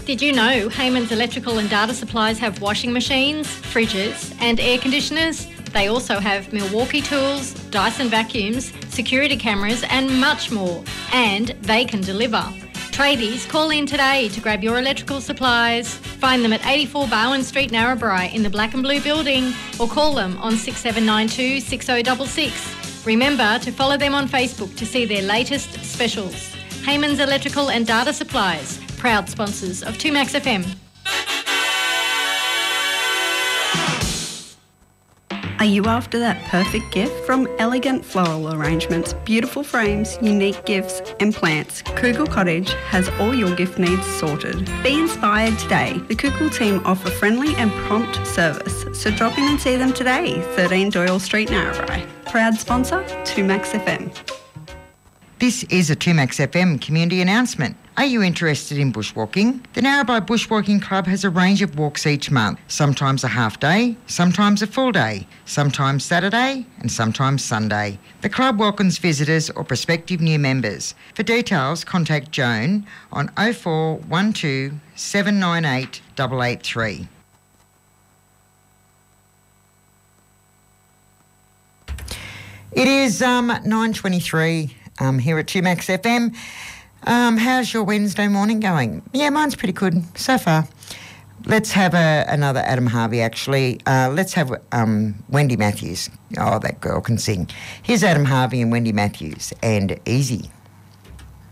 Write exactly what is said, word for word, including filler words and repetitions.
Did you know Heyman's Electrical and Data Supplies have washing machines, fridges and air conditioners? They also have Milwaukee tools, Dyson vacuums, security cameras and much more. And they can deliver. Tradies, call in today to grab your electrical supplies. Find them at eighty-four Bowen Street, Narrabri in the black and blue building, or call them on six seven nine two, six oh six six. Remember to follow them on Facebook to see their latest specials. Heyman's Electrical and Data Supplies, proud sponsors of two Max F M. Are you after that perfect gift? From elegant floral arrangements, beautiful frames, unique gifts and plants, Kugel Cottage has all your gift needs sorted. Be inspired today. The Kugel team offer friendly and prompt service, so drop in and see them today, thirteen Doyle Street, Narrabri. Proud sponsor, two Max F M. This is a two Max F M community announcement. Are you interested in bushwalking? The Narrabri Bushwalking Club has a range of walks each month, sometimes a half day, sometimes a full day, sometimes Saturday and sometimes Sunday. The club welcomes visitors or prospective new members. For details, contact Joan on oh four one two, seven nine eight, eight eight three. It is um, nine twenty-three um, here at two Max F M. Um, how's your Wednesday morning going? Yeah, mine's pretty good so far. Let's have a, another Adam Harvey, actually. Uh, let's have um, Wendy Matthews. Oh, that girl can sing. Here's Adam Harvey and Wendy Matthews and Easy.